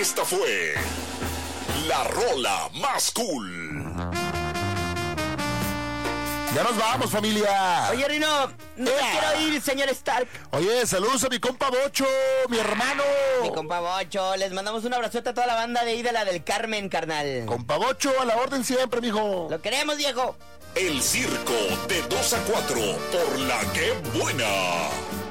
Esta fue la rola más cool. Ya nos vamos, familia. Oye, Rino, no quiero ir, señor Stark. Oye, saludos a mi compa Bocho, mi hermano. Mi compa Bocho, les mandamos un abrazote a toda la banda de Ida, la del Carmen, carnal. Compa Bocho, a la orden siempre, mijo. Lo queremos, viejo. El circo de 2 a 4 por La Que Buena.